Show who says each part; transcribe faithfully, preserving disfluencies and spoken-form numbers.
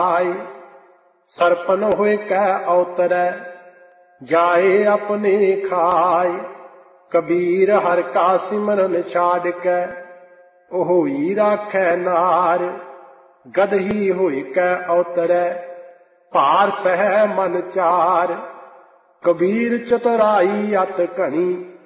Speaker 1: आए। सरपन होए कै अवतरै जाए अपने खाए। कबीर हर का सिमरन छाड़ कै ओही राखै नार। गदही होए कै अवतरै भार सहै मन चार। कबीर चतुराई अत घनी